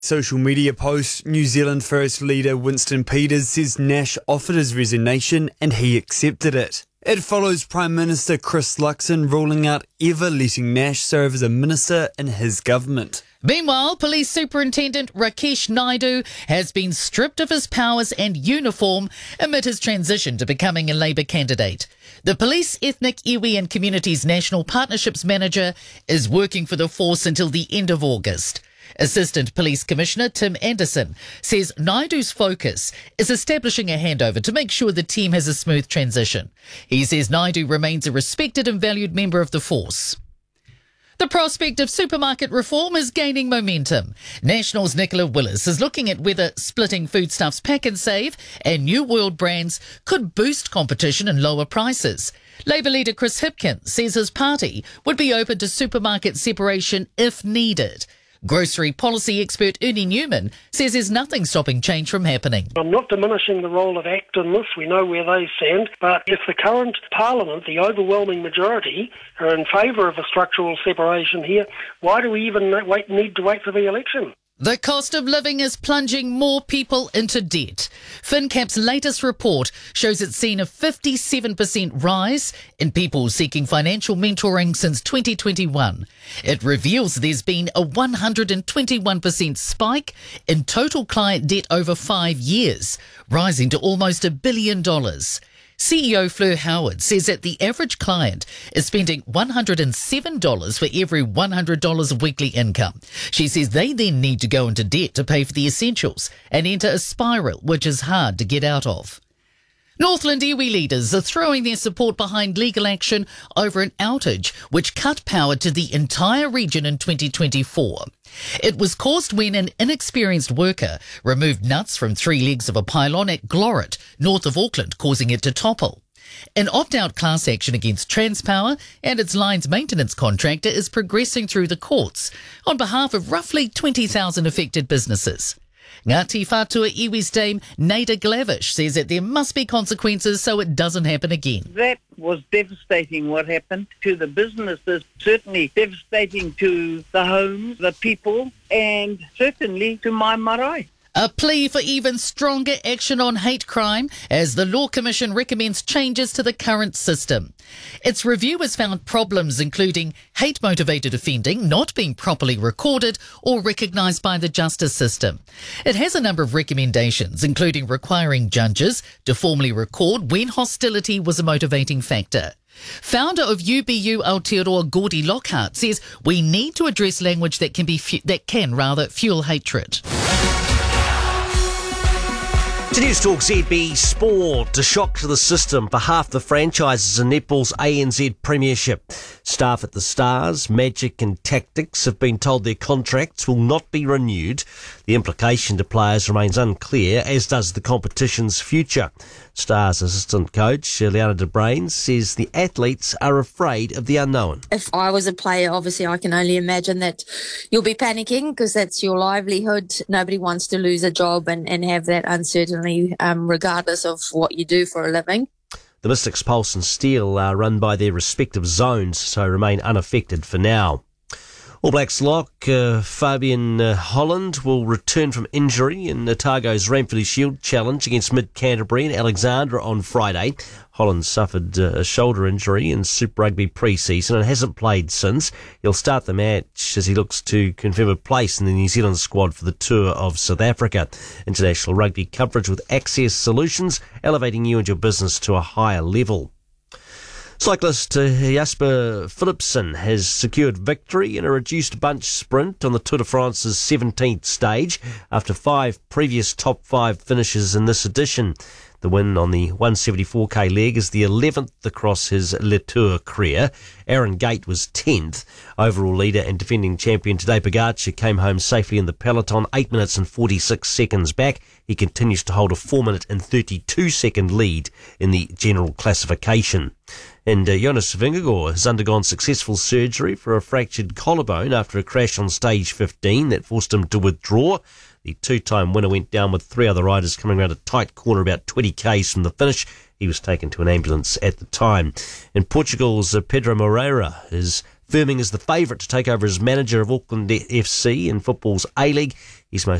Social media post, New Zealand First leader Winston Peters says Nash offered his resignation and he accepted it. It follows Prime Minister Chris Luxon ruling out ever letting Nash serve as a minister in his government. Meanwhile, Police Superintendent Rakesh Naidu has been stripped of his powers and uniform amid his transition to becoming a Labour candidate. The Police, Ethnic, Iwi and Communities National Partnerships Manager is working for the force until the end of August. Assistant Police Commissioner Tim Anderson says Naidu's focus is establishing a handover to make sure the team has a smooth transition. He says Naidu remains a respected and valued member of the force. The prospect of supermarket reform is gaining momentum. National's Nicola Willis is looking at whether splitting Foodstuffs Pack and Save and New World brands could boost competition and lower prices. Labour leader Chris Hipkins says his party would be open to supermarket separation if needed. Grocery policy expert Ernie Newman says there's nothing stopping change from happening. I'm not diminishing the role of ACT in this. We know where they stand. But if the current Parliament, the overwhelming majority, are in favour of a structural separation here, why do we even need to wait for the election? The cost of living is plunging more people into debt. FinCap's latest report shows it's seen a 57% rise in people seeking financial mentoring since 2021. It reveals there's been a 121% spike in total client debt over 5 years, rising to almost $1 billion. CEO Fleur Howard says that the average client is spending $107 for every $100 of weekly income. She says they then need to go into debt to pay for the essentials and enter a spiral which is hard to get out of. Northland iwi leaders are throwing their support behind legal action over an outage which cut power to the entire region in 2024. It was caused when an inexperienced worker removed nuts from 3 legs of a pylon at Glorit, north of Auckland, causing it to topple. An opt-out class action against Transpower and its lines maintenance contractor is progressing through the courts on behalf of roughly 20,000 affected businesses. Ngāti Whātua Iwi's dame Nada Glavish says that there must be consequences so it doesn't happen again. That was devastating what happened to the businesses, certainly devastating to the homes, the people, and certainly to my marae. A plea for even stronger action on hate crime as the Law Commission recommends changes to the current system. Its review has found problems including hate-motivated offending not being properly recorded or recognised by the justice system. It has a number of recommendations, including requiring judges to formally record when hostility was a motivating factor. Founder of UBU Aotearoa Gordy Lockhart says we need to address language that can fuel hatred. To News Talk ZB Sport, a shock to the system for half the franchises in netball's ANZ Premiership. Staff at the Stars, Magic and Tactics have been told their contracts will not be renewed. The implication to players remains unclear, as does the competition's future. Stars assistant coach Liana de Brain says the athletes are afraid of the unknown. If I was a player, obviously I can only imagine that you'll be panicking because that's your livelihood. Nobody wants to lose a job and have that uncertainty regardless of what you do for a living. The Mystics, Pulse and Steel are run by their respective zones, so remain unaffected for now. All Blacks lock Fabian Holland will return from injury in Otago's Ranfurly Shield challenge against Mid-Canterbury and Alexandra on Friday. Holland suffered a shoulder injury in Super Rugby pre-season and hasn't played since. He'll start the match as he looks to confirm a place in the New Zealand squad for the tour of South Africa. International rugby coverage with Access Solutions, elevating you and your business to a higher level. Cyclist Jasper Philipsen has secured victory in a reduced bunch sprint on the Tour de France's 17th stage after 5 previous top 5 finishes in this edition. The win on the 174k leg is the 11th across his Le Tour career. Aaron Gate was 10th. Overall leader and defending champion Tadej Pogacar came home safely in the peloton, 8 minutes and 46 seconds back. He continues to hold a 4 minute and 32 second lead in the general classification. And Jonas Vingegaard has undergone successful surgery for a fractured collarbone after a crash on stage 15 that forced him to withdraw. The 2-time winner went down with 3 other riders coming around a tight corner about 20 k's from the finish. He was taken to an ambulance at the time. And Portugal's Pedro Moreira is firming as the favourite to take over as manager of Auckland FC in football's A-League. His most